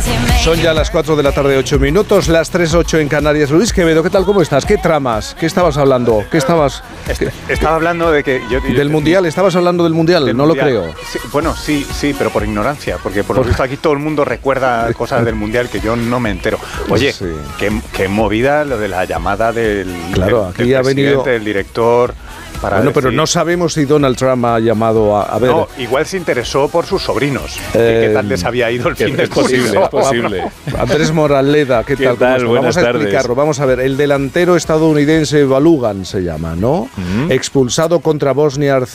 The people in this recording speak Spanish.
Son ya las 4 de la tarde, 8 minutos, las 3:08 en Canarias. Luis Quevedo, ¿qué tal? ¿Cómo estás? ¿Qué tramas? ¿Qué estabas hablando? Estaba hablando de que... ¿Del Mundial? ¿Estabas hablando del Mundial? No mundial. Lo creo. Sí, bueno, sí, pero por ignorancia, porque por lo visto aquí todo el mundo recuerda cosas del Mundial que yo no me entero. Oye, sí. qué movida lo de la llamada del aquí ha venido del director... Bueno, pero no sabemos si Donald Trump ha llamado a ver... No, igual se interesó por sus sobrinos. ¿Qué tal les había ido el fin de semana? Es posible. Andrés Moraleda, ¿qué tal? Vamos a explicarlo. Vamos a ver, el delantero estadounidense Balogun se llama, ¿no? Expulsado contra Bosnia